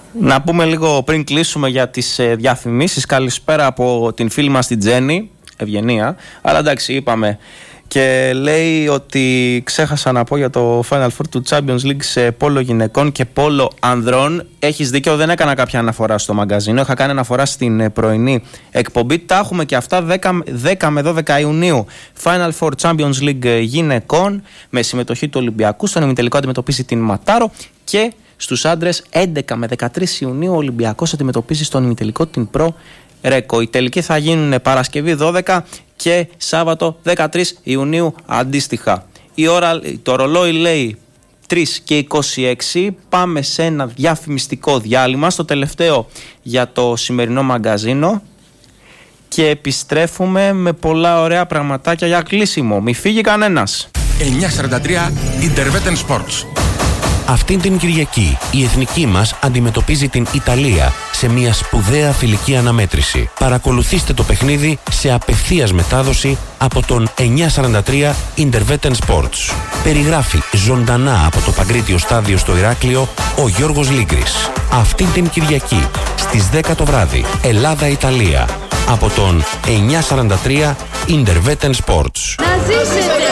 Να πούμε λίγο πριν κλείσουμε για τις διαφημίσεις. Καλησπέρα από την φίλη μας την Τζέννη, Ευγενία. Αλλά εντάξει, είπαμε. Και λέει ότι ξέχασα να πω για το Final Four του Champions League σε πόλο γυναικών και πόλο ανδρών. Έχεις δίκιο, δεν έκανα κάποια αναφορά στο μαγκαζίνο. Είχα κάνει αναφορά στην πρωινή εκπομπή. Τα έχουμε και αυτά 10 με 12 Ιουνίου. Final Four Champions League γυναικών με συμμετοχή του Ολυμπιακού. Στον ημιτελικό αντιμετωπίζει την Ματάρο. Και στους άντρες 11 με 13 Ιουνίου ο Ολυμπιακός αντιμετωπίζει στον ημιτελικό την Pro Ρέκο. Οι τελικοί θα γίνουν Παρασκευή 12 και Σάββατο 13 Ιουνίου αντίστοιχα. Η ώρα, το ρολόι λέει 3 και 26. Πάμε σε ένα διαφημιστικό διάλειμμα, στο τελευταίο για το σημερινό μαγκαζίνο, και επιστρέφουμε με πολλά ωραία πραγματάκια για κλείσιμο. Μη φύγει κανένας. 9:43 Intervetten Sports. Αυτήν την Κυριακή η εθνική μας αντιμετωπίζει την Ιταλία σε μια σπουδαία φιλική αναμέτρηση. Παρακολουθήστε το παιχνίδι σε απευθείας μετάδοση από τον 943 Intervetten Sports. Περιγράφει ζωντανά από το Παγκρίτιο Στάδιο στο Ηράκλειο ο Γιώργος Λίγκρης. Αυτήν την Κυριακή στις 10 το βράδυ Ελλάδα-Ιταλία από τον 943 Intervetten Sports. Να ζήσετε!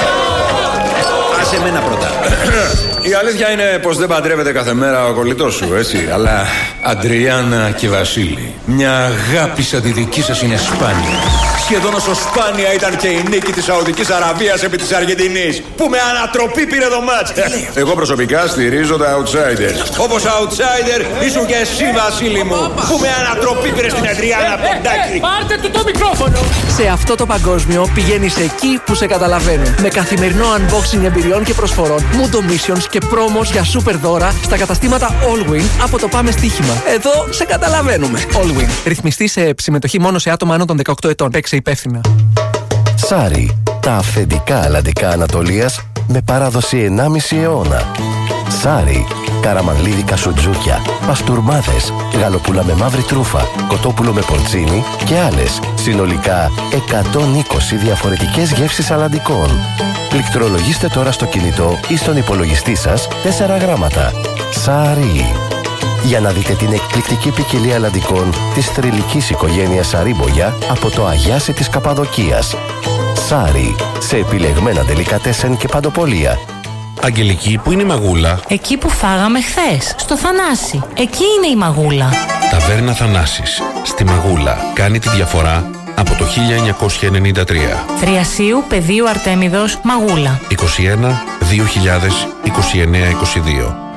Άσε εμένα πρώτα. Η αλήθεια είναι πως δεν παντρεύεται κάθε μέρα ο κολλητός σου, έτσι. Αλλά Αντριάννα και Βασίλη, μια αγάπη σαν τη δική σας είναι σπάνια. Σχεδόν όσο σπάνια ήταν και η νίκη της Σαουδικής Αραβίας επί της Αργεντινής, που με ανατροπή πήρε το μάτς. Εγώ προσωπικά στηρίζω τα outsiders. Όπως outsider ήσουν και εσύ, Βασίλη μου, που με ανατροπή πήρε στην Αντριάννα Ποντάκη. Πάρτε του το μικρόφωνο! Σε αυτό το παγκόσμιο πηγαίνεις εκεί που σε καταλαβαίνουν. Με καθημερινό unboxing εμπειριών και προσφορών, Mundo Missions και πρόμος για super δώρα στα καταστήματα Allwin από το Πάμε Στοίχημα. Εδώ σε καταλαβαίνουμε. Allwin. Ρυθμιστή σε συμμετοχή μόνο σε άτομα άνω των 18 ετών. Παίξε υπεύθυνα. Σάρι. Τα αυθεντικά αλλαντικά Ανατολίας με παράδοση 1,5 αιώνα. Σάρι. Καραμανλίδικα σουτζούκια, παστούρμάδες, γαλοπούλα με μαύρη τρούφα, κοτόπουλο με πορτσίνι και άλλες. Συνολικά 120 διαφορετικές γεύσεις αλλαντικών. Πληκτρολογήστε τώρα στο κινητό ή στον υπολογιστή σας 4 γράμματα. Σάρι. Για να δείτε την εκπληκτική ποικιλία αλλαντικών της θρυλικής οικογένειας Σαρίμπογια από το Αγιάσι της Καπαδοκίας. Σάρι. Σε επιλεγμένα ντελικατέσεν και παντοπολία. Αγγελική, που είναι η μαγούλα? Εκεί που φάγαμε χθες, στο Θανάση. Εκεί είναι η μαγούλα. Ταβέρνα Θανάσης. Στη Μαγούλα. Κάνει τη διαφορά από το 1993. Θριασίου Πεδίου Αρτέμιδος, Μαγούλα. 21 2000 29 22.